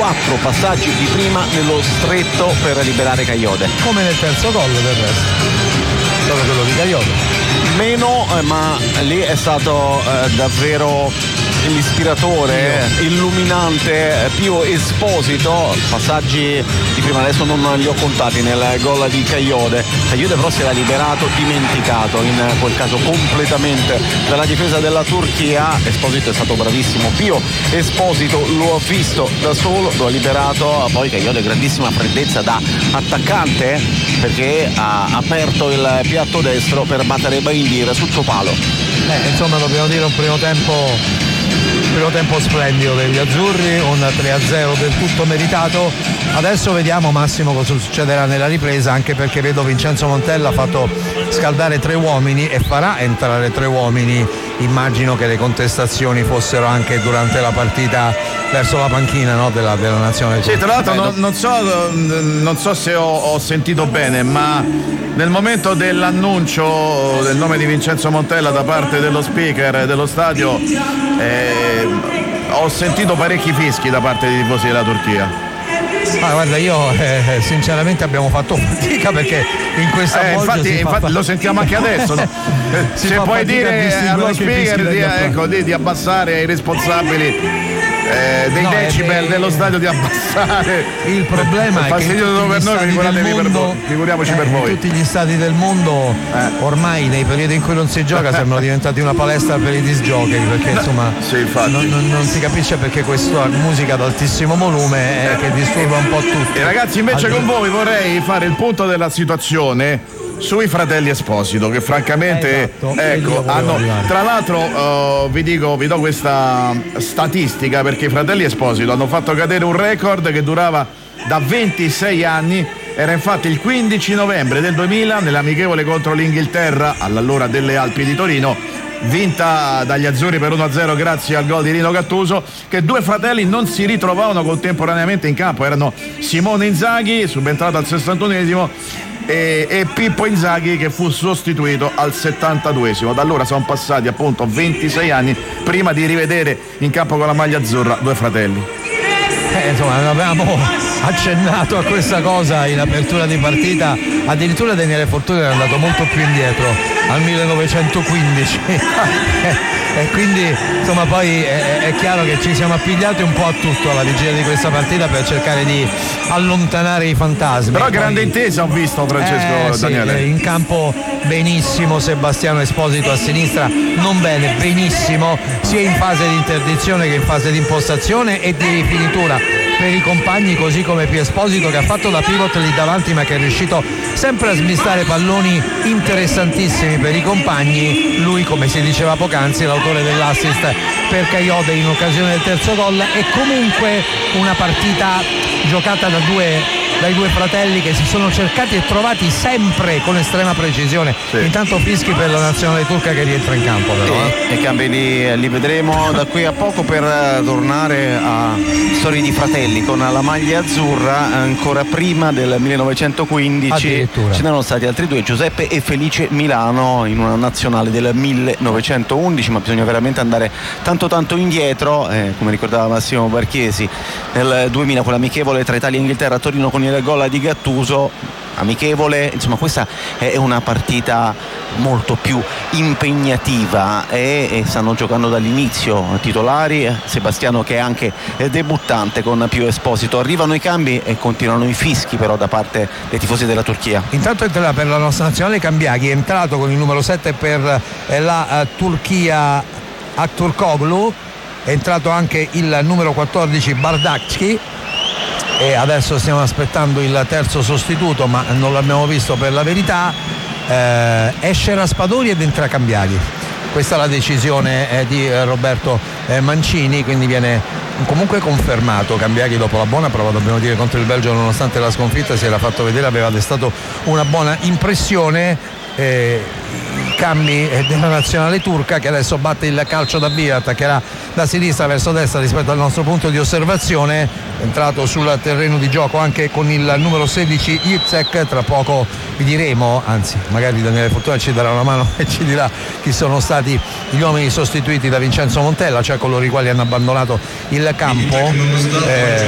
4 passaggi di prima nello stretto per liberare Kayode. Come nel terzo gol del resto, proprio quello di Kayode. Meno, ma lì è stato davvero l'ispiratore, illuminante, più Esposito. Passaggi di prima adesso non li ho contati nel gol di Kayode però si era liberato, dimenticato in quel caso completamente dalla difesa della Turchia. Esposito è stato bravissimo, Pio Esposito lo ha visto da solo, lo ha liberato. Poi Kayode grandissima freddezza da attaccante, perché ha aperto il piatto destro per battere Baindir sul suo palo. Insomma, dobbiamo dire un primo tempo splendido degli azzurri, un 3-0 del tutto meritato. Adesso vediamo, Massimo, cosa succederà nella ripresa, anche perché vedo Vincenzo Montella ha fatto scaldare 3 uomini e farà entrare 3 uomini. Immagino che le contestazioni fossero anche durante la partita verso la panchina, no, della nazionale. Sì, tra l'altro non so se ho sentito bene, ma nel momento dell'annuncio del nome di Vincenzo Montella da parte dello speaker dello stadio ho sentito parecchi fischi da parte dei tifosi della Turchia. Guarda, io sinceramente abbiamo fatto fatica, perché in questa infatti lo sentiamo anche adesso, no? Se puoi dire allo speaker di abbassare ai responsabili dei decibel dello stadio, di abbassare il problema è che per noi, figuriamoci per voi. Tutti gli stati del mondo ormai nei periodi in cui non si gioca sembrano diventati una palestra per i disc jockey, perché insomma non si capisce perché questa musica ad altissimo volume che disturba un po' tutti. E ragazzi, invece con voi vorrei fare il punto della situazione sui fratelli Esposito, che francamente hanno, tra l'altro vi do questa statistica, perché i fratelli Esposito hanno fatto cadere un record che durava da 26 anni. Era infatti il 15 novembre del 2000 nell'amichevole contro l'Inghilterra all'allora delle Alpi di Torino, vinta dagli azzurri per 1-0 grazie al gol di Rino Gattuso, che 2 fratelli non si ritrovavano contemporaneamente in campo. Erano Simone Inzaghi, subentrato al 61esimo, e Pippo Inzaghi, che fu sostituito al 72esimo. Da allora sono passati appunto 26 anni prima di rivedere in campo con la maglia azzurra 2 fratelli. Insomma, avevamo accennato a questa cosa in apertura di partita. Addirittura Daniele Fortuna è andato molto più indietro, al 1915 e quindi insomma poi è chiaro che ci siamo appigliati un po' a tutto alla vigilia di questa partita per cercare di allontanare i fantasmi. Però grande intesa ho visto, Francesco. Daniele in campo benissimo Sebastiano Esposito, a sinistra non bene, benissimo, sia in fase di interdizione che in fase di impostazione e di rifinitura per i compagni, così come Pio Esposito, che ha fatto da pivot lì davanti, ma che è riuscito sempre a smistare palloni interessantissimi per i compagni. Lui, come si diceva poc'anzi, l'autore dell'assist per Kayode in occasione del terzo gol. È comunque una partita giocata dai due fratelli che si sono cercati e trovati sempre con estrema precisione. Intanto fischi per la nazionale turca che rientra in campo, però. I cambi li vedremo da qui a poco, per tornare a storie di fratelli con la maglia azzurra. Ancora prima del 1915 ce n'erano stati altri 2, Giuseppe e Felice Milano, in una nazionale del 1911, ma bisogna veramente andare tanto indietro, come ricordava Massimo Barchiesi, nel 2000 con l'amichevole tra Italia e Inghilterra a Torino con il gol di Gattuso. Amichevole, insomma questa è una partita molto più impegnativa e stanno giocando dall'inizio titolari, Sebastiano che è anche debuttante con Pio Esposito. Arrivano i cambi e continuano i fischi però da parte dei tifosi della Turchia. Intanto entra per la nostra nazionale Cambiaghi, è entrato con il numero 7 per la Turchia Aktürkoğlu, è entrato anche il numero 14 Bardakci. E adesso stiamo aspettando il terzo sostituto, ma non l'abbiamo visto per la verità. Esce Raspadori ed entra Cambiaghi. Questa è la decisione di Roberto Mancini, quindi viene comunque confermato Cambiaghi dopo la buona prova, dobbiamo dire, contro il Belgio. Nonostante la sconfitta si era fatto vedere, aveva destato una buona impressione. I cambi della nazionale turca, che adesso batte il calcio da via, attaccherà da sinistra verso destra rispetto al nostro punto di osservazione. È entrato sul terreno di gioco anche con il numero 16 Itzek. Tra poco vi diremo, anzi magari Daniele Fortuna ci darà una mano e ci dirà chi sono stati gli uomini sostituiti da Vincenzo Montella, cioè coloro i quali hanno abbandonato il campo.